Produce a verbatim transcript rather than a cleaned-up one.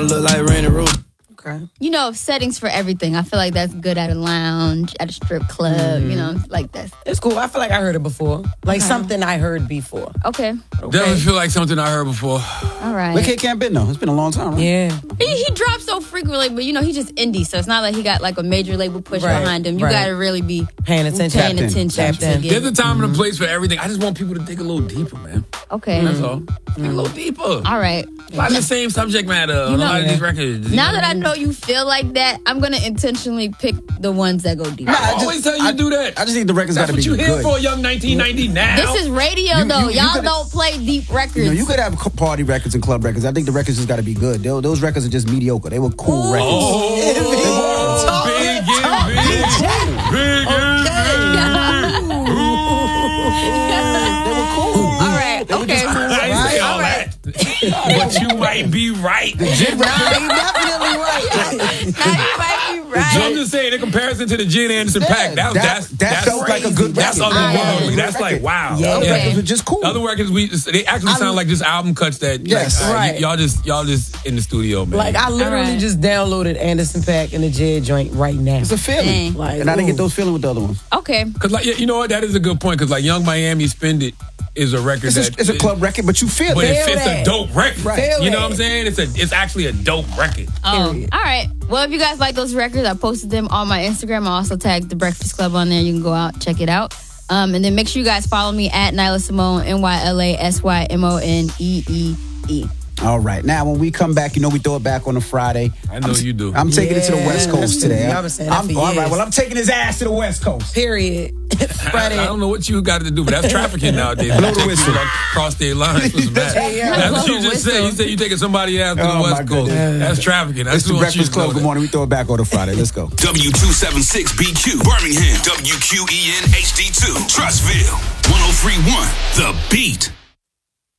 look like Randy Rose. Okay. You know, settings for everything. I feel like that's good at a lounge, at a strip club, mm-hmm. you know, like that. It's cool. I feel like I heard it before. Like okay. something I heard before. Okay. okay. Doesn't feel like something I heard before. All right. Where Kid Camp been though? It's been a long time, right? Yeah. He, he drops so frequently, but you know, he's just indie, so it's not like he got like a major label push right. behind him. You right. gotta really be paying attention. Paying Tapped attention. in. To Tapped get There's a time mm-hmm. and a place for everything. I just want people to dig a little deeper, man. Okay. That's all. Dig a little deeper. All right. A lot of the same subject matter on you know, a lot of these records. Now that I know you feel like that, I'm gonna intentionally pick the ones that go deep. Nah, I always tell you I, to do that. I just think the records got to be good. That's what you good. here for, young nineteen ninety now. This is radio, You- though. you- you Y'all could've- don't play deep records. You know, you could have party records and club records. I think the records just got to be good. They, those records are just mediocre. They were cool Ooh. records. Oh, They were. big and big. Big and big. They were cool. All right. They were Okay. just cool I didn't say all that. But you might be right. Nah, you definitely right. Now you might be right. So I'm just saying, in comparison to the Jen Anderson pack, that, that- that's, that that's felt like a good That's record. otherworldly. Yeah. That's like, wow. Yeah. Other Okay. records were just cool. Other records, we just, they actually sound like just album cuts that, Yes. like, uh, Right. y- y'all just y'all just in the studio, man. Like, I literally right. just downloaded Anderson Paak and the Jed joint right now. It's a feeling. Dang. Like, And I didn't get ooh. those feelings with the other ones. Okay. Cause like, yeah, you know what, that is a good point. Cause like Young Miami Spend It is a record It's that a, it's a club record, but you feel but it. it's, it's a that. dope record. Right. Feel You know that. what I'm saying? It's a it's actually a dope record. Oh, Period. all right. Well, if you guys like those records, I posted them on my Instagram. I also tagged The Breakfast Club on there. You can go out, check it out. Um, and then make sure you guys follow me at Nyla Simone, N Y L A S Y M O N E E E. All right. Now, when we come back, you know we throw it back on a Friday. I know I'm, you do. I'm taking it to the Yeah, West Coast that's today. true. Y'all been saying that I'm, for all right. years. Well, I'm taking his ass to the West Coast. Period. I, Friday. I don't know what you got to do, but that's trafficking nowadays. Blow the Take whistle. people Cross state lines for some back. yeah. That's what Blow you the just said. whistle. You said you taking somebody out to Oh, the my West Coast. goodness. That's trafficking. That's It's the what Breakfast you Club. know. Good morning. We throw it back on a Friday. Let's go. W two seventy-six B Q, Birmingham. W Q E N H D two, Trussville. one oh three point one, The Beat.